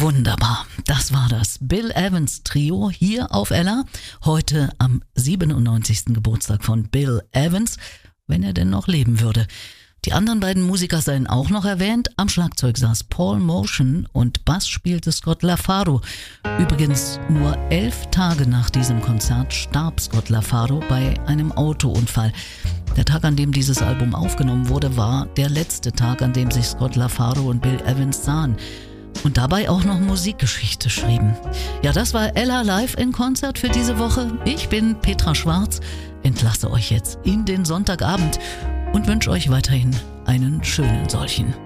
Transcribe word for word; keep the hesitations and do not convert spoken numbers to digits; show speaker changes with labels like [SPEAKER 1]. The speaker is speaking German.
[SPEAKER 1] Wunderbar, das war das Bill Evans Trio hier auf Ella. Heute am siebenundneunzigsten Geburtstag von Bill Evans, wenn er denn noch leben würde. Die anderen beiden Musiker seien auch noch erwähnt. Am Schlagzeug saß Paul Motion und Bass spielte Scott LaFaro. Übrigens, nur elf Tage nach diesem Konzert starb Scott LaFaro bei einem Autounfall. Der Tag, an dem dieses Album aufgenommen wurde, war der letzte Tag, an dem sich Scott LaFaro und Bill Evans sahen. Und dabei auch noch Musikgeschichte schrieben. Ja, das war Ella Live in Konzert für diese Woche. Ich bin Petra Schwarz, entlasse euch jetzt in den Sonntagabend und wünsche euch weiterhin einen schönen solchen.